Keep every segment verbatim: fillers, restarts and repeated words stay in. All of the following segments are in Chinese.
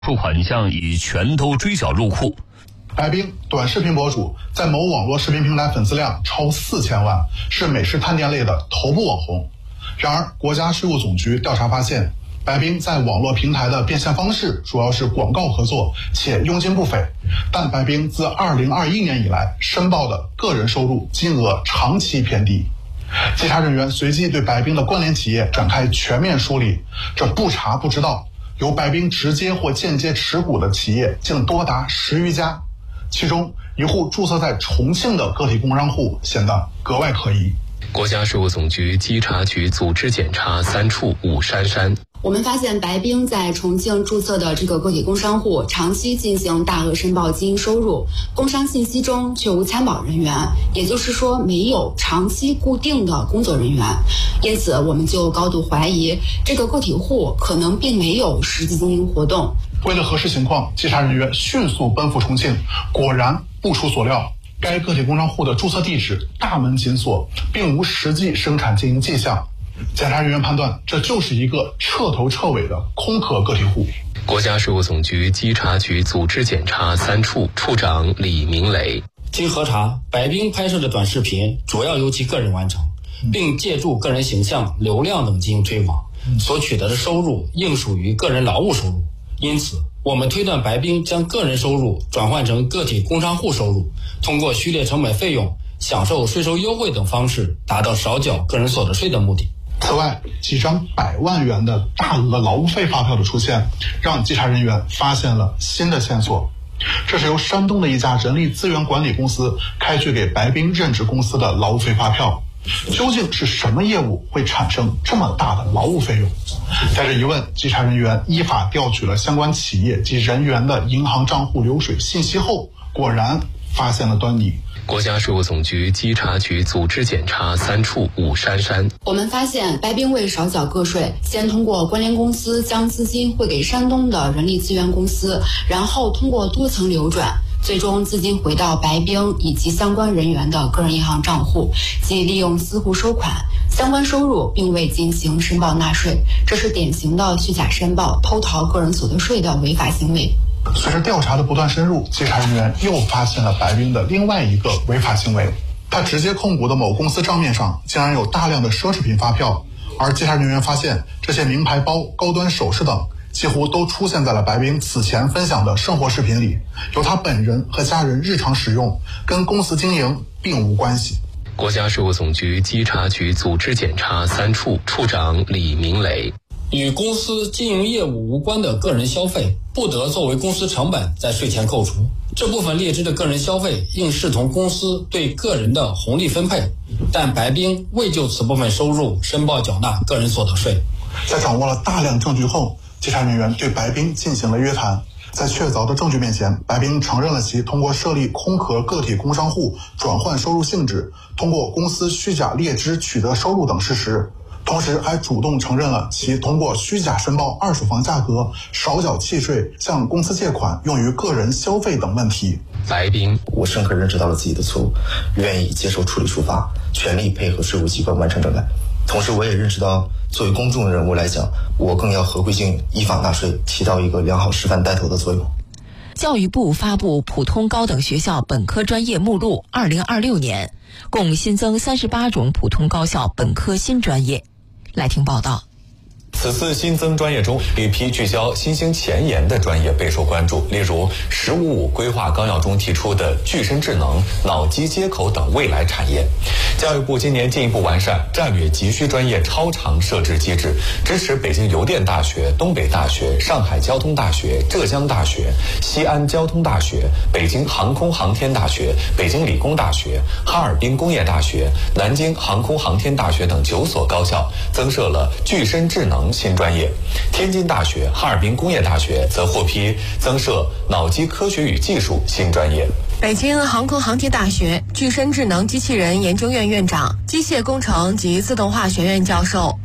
付款项已全都追缴入库。 白冰，短视频博主，在某网络视频平台粉丝量超四千万，是美食探店类的头部网红。然而，国家税务总局调查发现，白冰在网络平台的变现方式主要是广告合作，且佣金不菲。但白冰自二零二一年以来申报的个人收入金额长期偏低。稽查人员随即对白冰的关联企业展开全面梳理，这不查不知道，由白冰直接或间接持股的企业竟多达十余家，其中一户注册在重庆的个体工商户显得格外可疑。 国家税务总局稽查局组织检查三处五山山。 我们发现白冰在重庆注册的这个个体工商户长期进行大额申报经营收入，工商信息中却无参保人员，也就是说没有长期固定的工作人员。因此我们就高度怀疑这个个体户可能并没有实际经营活动。 为了核实情况，稽查人员迅速奔赴重庆，果然不出所料，该个体工商户的注册地址大门紧锁，并无实际生产经营迹象。检查人员判断，这就是一个彻头彻尾的空壳个体户。 国家税务总局稽查局组织检查三处处长李明磊。 经核查，白冰拍摄的短视频主要由其个人完成，并借助个人形象、流量等进行推广，所取得的收入应属于个人劳务收入。因此，我们推断白冰将个人收入转换成个体工商户收入，通过序列成本费用、享受税收优惠等方式，达到少缴个人所得税的目的。 此外，几张百万元的大额劳务费发票的出现，让稽查人员发现了新的线索。这是由山东的一家人力资源管理公司开具给白冰任职公司的劳务费发票。究竟是什么业务会产生这么大的劳务费用？带着疑问，稽查人员依法调取了相关企业及人员的银行账户流水信息后，果然发现了端倪。 国家税务总局稽查局组织检查三处五山山。 我们发现白冰为少缴个税，先通过关联公司将资金汇给山东的人力资源公司，然后通过多层流转，最终资金回到白冰以及相关人员的个人银行账户，即利用私户收款，相关收入并未进行申报纳税，这是典型的虚假申报、偷逃个人所得税的违法行为。 随着调查的不断深入，稽查人员又发现了白冰的另外一个违法行为。他直接控股的某公司账面上竟然有大量的奢侈品发票，而稽查人员发现这些名牌包、高端首饰等几乎都出现在了白冰此前分享的生活视频里，由他本人和家人日常使用，跟公司经营并无关系。 国家税务总局稽查局组织检查三处处长李明磊。 与公司经营业务无关的个人消费，不得作为公司成本在税前扣除。这部分列支的个人消费应视同公司对个人的红利分配，但白冰未就此部分收入申报缴纳个人所得税。 在掌握了大量证据后，稽查人员对白冰进行了约谈。在确凿的证据面前，白冰承认了其通过设立空壳个体工商户转换收入性质，通过公司虚假列支取得收入等事实。同时还主动承认了其通过虚假申报二手房价格、少缴契税、向公司借款用于个人消费等问题。 白冰， 我深刻认识到了自己的错误，愿意接受处理处罚，全力配合税务机关完成整改。同时我也认识到，作为公众人物来讲，我更要合规性依法纳税，起到一个良好示范带头的作用。 教育部发布普通高等学校本科专业目录二零二六年，共新增三十八种普通高校本科新专业。来听报道。 此次新增专业中，一批聚焦新兴前沿的专业备受关注，例如“十五五”规划纲要中提出的具身智能、脑机接口等未来产业。教育部今年进一步完善战略急需专业超常设置机制，支持北京邮电大学、东北大学、上海交通大学、浙江大学、西安交通大学、北京航空航天大学、北京理工大学、哈尔滨工业大学、南京航空航天大学等九所高校增设了具身智能新专业。天津大学、哈尔滨工业大学则获批增设脑机科学与技术新专业。 北京航空航天大学具身智能机器人研究院院长、机械工程及自动化学院教授、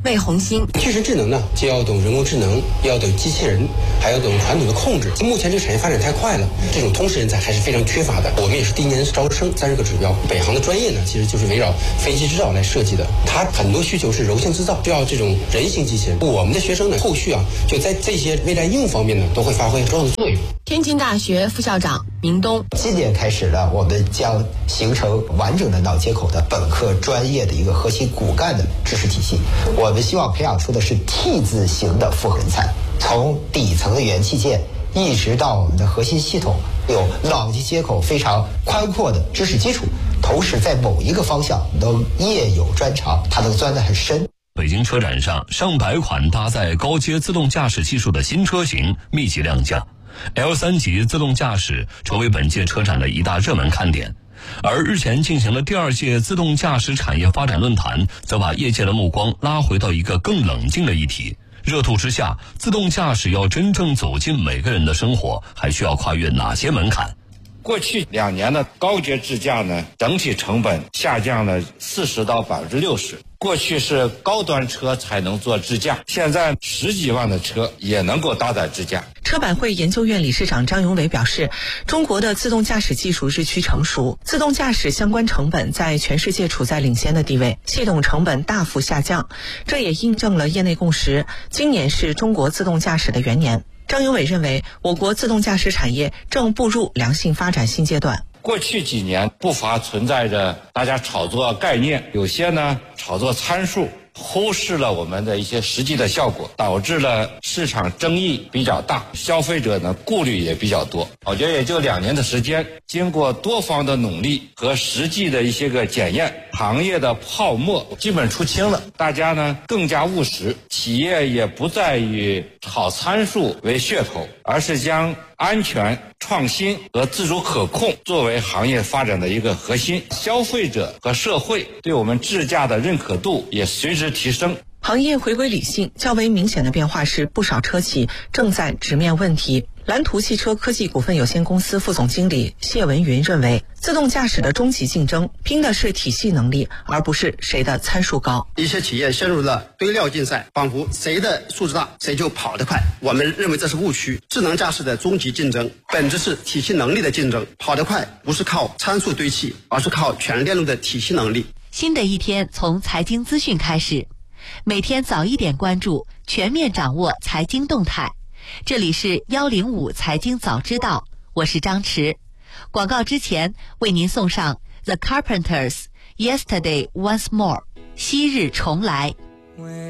魏红星。 巨神智能呢，既要懂人工智能，要懂机器人，还要懂传统的控制。目前这个产业发展太快了，这种通识人才还是非常缺乏的。我们也是第一年招生三十个指标。北航的专业呢，其实就是围绕飞机制造来设计的，它很多需求是柔性制造，需要这种人形机器人。我们的学生呢，后续啊，就在这些未来应用方面呢，都会发挥重要的作用。 天津大学副校长明东， 今年开始呢，我们将形成完整的脑接口的本科专业的一个核心骨干的知识体系。我们希望培养出的是 T 字型的复合人才，从底层的元器件一直到我们的核心系统，有脑机接口非常宽阔的知识基础，同时在某一个方向能业有专长，它能钻得很深。 北京车展上，上百款搭载高阶自动驾驶技术的新车型密集亮相。L 三 级自动驾驶成为本届车展的一大热门看点，而日前进行了第二届自动驾驶产业发展论坛，则把业界的目光拉回到一个更冷静的议题。热度之下，自动驾驶要真正走进每个人的生活，还需要跨越哪些门槛？ 过去两年的高阶智驾呢，整体成本下降了四十到百分之六十。过去是高端车才能做智驾，现在十几万的车也能够搭载智驾。 车百汇研究院理事长张永伟表示，中国的自动驾驶技术日趋成熟，自动驾驶相关成本在全世界处在领先的地位，系统成本大幅下降，这也印证了业内共识，今年是中国自动驾驶的元年。张永伟认为，我国自动驾驶产业正步入良性发展新阶段。 过去几年不乏存在着大家炒作概念，有些呢炒作参数，忽视了我们的一些实际的效果，导致了市场争议比较大，消费者呢顾虑也比较多。我觉得也就两年的时间，经过多方的努力和实际的一些个检验，行业的泡沫基本出清了，大家呢更加务实，企业也不再以炒参数为噱头，而是将安全、创新和自主可控作为行业发展的一个核心。消费者和社会对我们智驾的认可度也随之提升。 行业回归理性，较为明显的变化是，不少车企正在直面问题。蓝图汽车科技股份有限公司副总经理谢文云认为，自动驾驶的终极竞争拼的是体系能力，而不是谁的参数高。 一些企业陷入了堆料竞赛，仿佛谁的数字大谁就跑得快。我们认为这是误区。智能驾驶的终极竞争本质是体系能力的竞争，跑得快不是靠参数堆砌，而是靠全链路的体系能力。 新的一天从财经资讯开始，每天早一点关注，全面掌握财经动态。这里是幺零五财经早知道，我是张弛。广告之前为您送上 The Carpenters Yesterday Once More 昔日重来。